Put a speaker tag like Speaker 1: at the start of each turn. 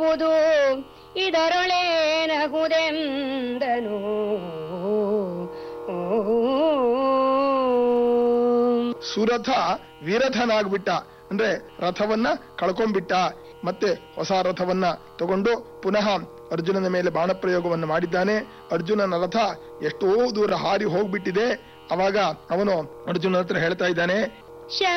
Speaker 1: ಇರುವುದು ಇದರೊಳೇನಗುದೆಂದನು.
Speaker 2: ಸುರಥ ವಿರಥನಾಗ್ಬಿಟ್ಟ, ಅಂದ್ರೆ ರಥವನ್ನ ಕಳ್ಕೊಂಡ್ಬಿಟ್ಟ. ಮತ್ತೆ ಹೊಸ ರಥವನ್ನ ತಗೊಂಡು ಪುನಃ ಅರ್ಜುನನ ಮೇಲೆ ಬಾಣಪ್ರಯೋಗವನ್ನು ಮಾಡಿದ್ದಾನೆ. ಅರ್ಜುನನ ರಥ ಎಷ್ಟೋ ದೂರ ಹಾರಿ ಹೋಗ್ಬಿಟ್ಟಿದೆ. ಅವಾಗ ಅವನು ಅರ್ಜುನನ ಹತ್ರ ಹೇಳ್ತಾ ಇದ್ದಾನೆ,